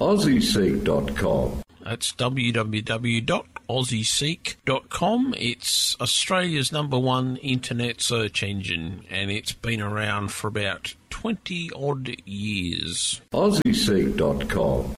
AussieSeek.com. That's www.aussieseek.com. It's Australia's #1 internet search engine, and it's been around for about 20-odd years. AussieSeek.com.